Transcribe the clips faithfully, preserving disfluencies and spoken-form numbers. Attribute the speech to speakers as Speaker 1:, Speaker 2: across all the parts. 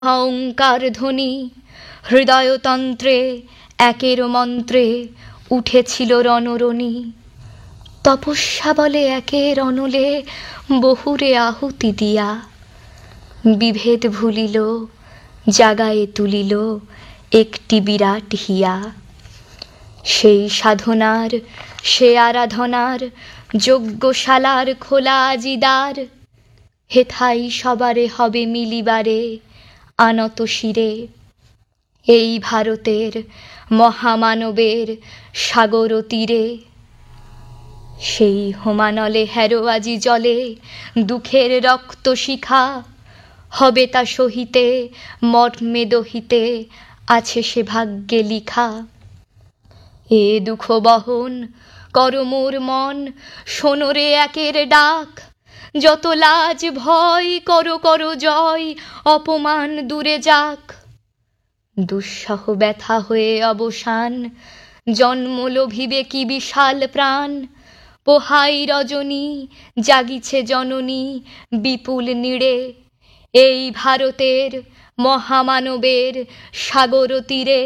Speaker 1: ওঙ্কার ধ্বনি হৃদয়তন্ত্রে একের মন্ত্রে উঠেছিল রণরণি। তপস্যা বলে একের অনলে বহুরে আহুতি দিয়া, বিভেদ ভুলিল জাগায়ে তুলিল একটি বিরাট হিয়া। সেই সাধনার সে আরাধনার যজ্ঞশালার খোলা আজি দ্বার, হেথাই সবারে হবে মিলিবারে আনত শিরে। এই ভারতের মহামানবের সাগর তীরে, সেই হোমানলে হেরো আজি জলে দুঃখের রক্ত শিখা। হবে তা সহিতে মর্মে দহিতে আছে সে ভাগ্যে লিখা। এ দুঃখ বহন কর মোর মন, শোনরে একের ডাক। যত লাজ ভয় করো করো জয়, অপমান দূরে যাক। দুঃসহ ব্যথা হয়ে অবসান, জন্ম লোভিবে কি বিশাল প্রাণ। পোহাই রজনী জাগিছে জননী বিপুল নীড়ে, এই ভারতের মহামানবের সাগর তীরে।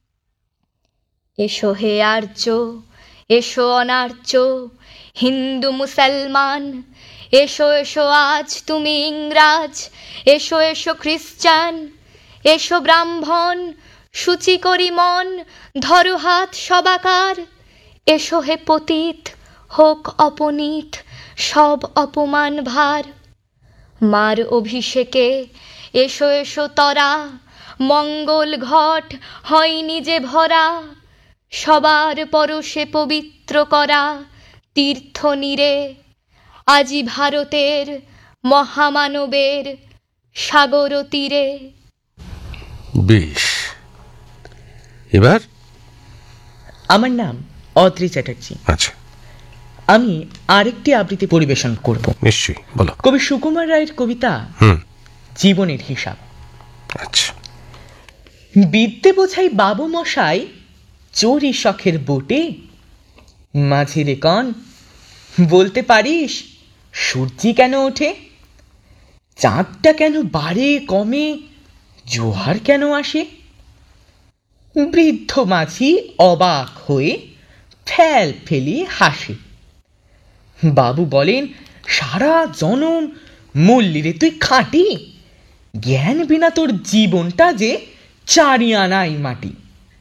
Speaker 1: এসো হে আর্য, এসো অনার্য, হিন্দু মুসলমান। এসো এসো আজ তুমি ইংরাজ, এসো এসো খ্রিস্টান। এসো ব্রাহ্মণ সূচি করি মন, ধরো হাত সবাকার। এসো হে পতিত হোক অপনীত সব অপমান ভার। মার অভিষেকে এসো এসো তরা, মঙ্গল ঘট হয়নি যে ভরা। সবার পরশে পবিত্র করা তীর্থ নীরে, আজি ভারতের মহামানবের সাগর তীরে।
Speaker 2: বেশ, এবার
Speaker 3: আমার নাম অত্রি চ্যাটার্জি।
Speaker 2: আচ্ছা,
Speaker 3: আমি আরেকটি আবৃত্তি পরিবেশন করব।
Speaker 2: নিশ্চয়ই, বলো।
Speaker 3: কবি সুকুমার রায়ের কবিতা
Speaker 2: হুম
Speaker 3: জীবনের হিসাব।
Speaker 2: আচ্ছা।
Speaker 3: বিদ্যে বোঝাই বাবু মশাই চোরি শখের বোটে। মাঝি রে কন বলতে পারিস সূর্যি কেন ওঠে? চাঁদটা কেন বাড়ে কমে, জোয়ার কেন আসে? বৃদ্ধ মাঝি অবাক হয়ে ফেল ফেলি হাসে। বাবু বলেন, সারা জনম মল্লিরে তুই খাঁটি, জ্ঞান বিনা তোর জীবনটা যে চারি আনাই মাটি।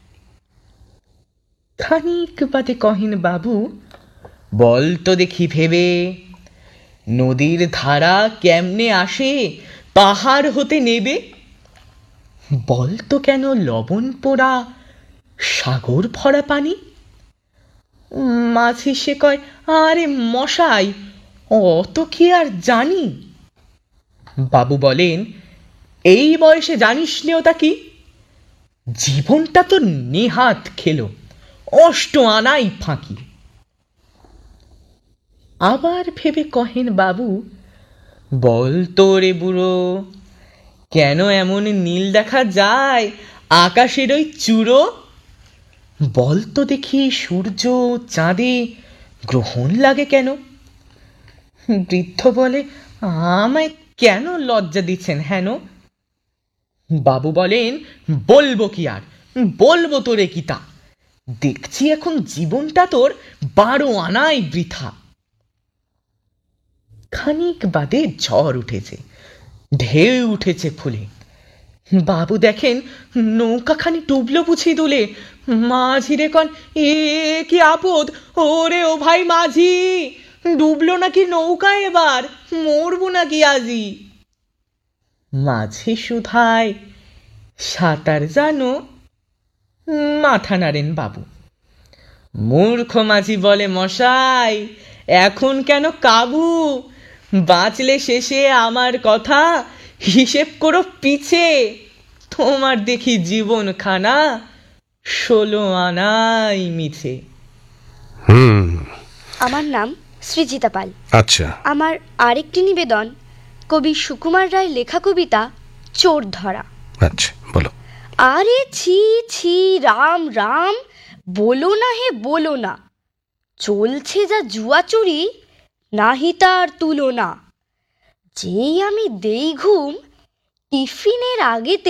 Speaker 3: খানিক বাদে কহেন বাবু, বল তো দেখি ভেবে, নদীর ধারা কেমনে আসে পাহাড় হতে নেবে? বল তো কেন লবণ পোড়া সাগর ভরা পানি? মাঝি সে কয়, আরে মশাই অত কি আর জানি। বাবু বলেন, এই বয়সে জানিস নে ওটা কি? জীবনটা তো নেহাত খেলো, অষ্ট আনাই ফাঁকি। আবার ভেবে কহেন বাবু, বল তো রে বুড়ো, কেন এমন নীল দেখা যায় আকাশের ওই চূড়ো? বল তো দেখি সূর্য চাঁদে গ্রহণ লাগে কেন? বৃদ্ধ বলে, আমায় কেন লজ্জা দিচ্ছেন হেন? বাবু বলেন, বলবো কি আর, বলবো তোরে কি তা, দেখছি এখন জীবনটা তোর বারো আনাই বৃথা। খানিক বাদে ঝড় উঠেছে, ঢেউ উঠেছে ফুলে। বাবু দেখেন নৌকাখানি ডুবলো বুঝি দুলে। মাঝি রে কন, এ কি আপদ, ওরে ও ভাই মাঝি, ডুবলো নাকি নৌকা, এবার মরবো নাকি আজি? মাঝি শুধায়, সাঁতার জানো? মাথা নাড়েন বাবু। মূর্খ মাঝি বলে, মশাই এখন কেন কাবু, বাঁচলে শেষে আমার কথা হিসেব করো পিছে। তোমার দেখি জীবন খানা ষোলো আনাই মিছে।
Speaker 2: হুম
Speaker 4: আমার নাম সৃজিতা পাল।
Speaker 2: আচ্ছা।
Speaker 4: আমার আরেকটি নিবেদন কবি সুকুমার রায়ের লেখা কবিতা চোর ধরা।
Speaker 2: আচ্ছা, বলো।
Speaker 4: আরে ছি ছি রাম রাম, বলো না হে বলো না, চলছে যা জুয়া চুরি নাহি তার তুলনা। যেই আমি দেই ঘুম টিফিনের আগে